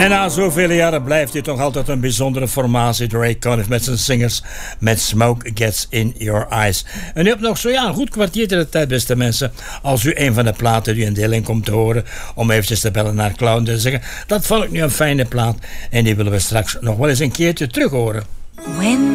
En na zoveel jaren blijft dit toch altijd een bijzondere formatie. Ray Conniff met zijn zingers met Smoke Gets In Your Eyes. En u hebt nog zo een goed kwartiertje de tijd, beste mensen. Als u een van de platen die een deel in komt te horen, om eventjes te bellen naar Clown en te zeggen, dat vond ik nu een fijne plaat. En die willen we straks nog wel eens een keertje terug horen. When